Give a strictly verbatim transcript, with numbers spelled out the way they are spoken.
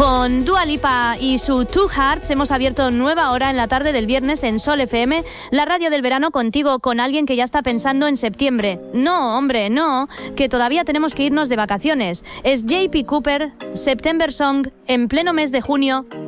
Con Dua Lipa y su Two Hearts hemos abierto nueva hora en la tarde del viernes en Sol F M, la radio del verano, contigo, con alguien que ya está pensando en septiembre. No, hombre, no, que todavía tenemos que irnos de vacaciones. Es J P Cooper, September Song, en pleno mes de junio,